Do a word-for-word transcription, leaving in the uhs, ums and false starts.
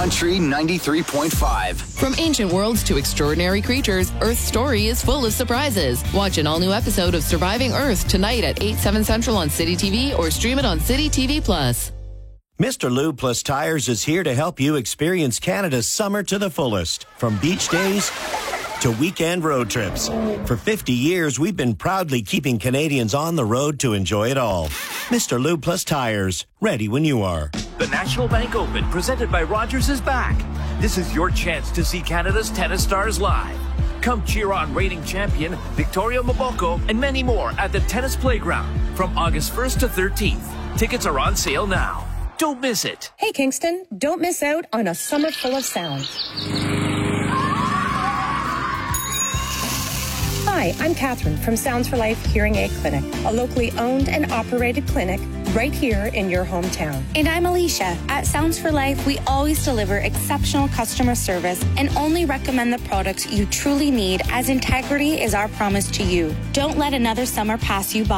Country ninety-three point five. From ancient worlds to extraordinary creatures, Earth's story is full of surprises. Watch an all-new episode of Surviving Earth tonight at eight, seven Central on City T V or stream it on City T V Plus. Mister Lube Plus Tires is here to help you experience Canada's summer to the fullest. From beach days to weekend road trips. For fifty years, we've been proudly keeping Canadians on the road to enjoy it all. Mister Lube Plus Tires, ready when you are. The National Bank Open, presented by Rogers, is back. This is your chance to see Canada's tennis stars live. Come cheer on reigning champion Victoria Mboko and many more at the Tennis Playground from August first to thirteenth. Tickets are on sale now. Don't miss it. Hey, Kingston, don't miss out on a summer full of sound. Hi, I'm Catherine from Sounds for Life Hearing Aid Clinic, a locally owned and operated clinic right here in your hometown. And I'm Alicia. At Sounds for Life, we always deliver exceptional customer service and only recommend the products you truly need, as integrity is our promise to you. Don't let another summer pass you by.